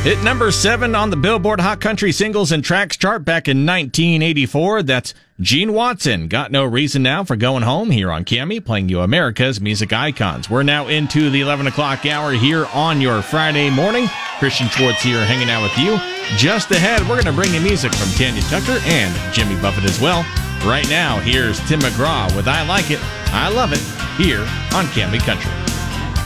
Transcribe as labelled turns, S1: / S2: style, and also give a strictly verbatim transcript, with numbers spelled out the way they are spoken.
S1: Hit number seven on the Billboard Hot Country Singles and Tracks chart back in nineteen eighty-four. That's Gene Watson. Got No Reason Now for Going Home here on C A M I, playing you America's music icons. We're now into the eleven o'clock hour here on your Friday morning. Christian Schwartz here hanging out with you. Just ahead, we're going to bring you music from Tanya Tucker and Jimmy Buffett as well. Right now, here's Tim McGraw with I Like It, I Love It, here on C A M I Country.